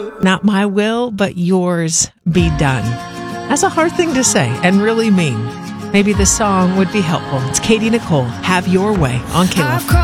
Not my will, but yours be done. That's a hard thing to say and really mean. Maybe the song would be helpful. It's Katie Nicole, Have Your Way on K-Love.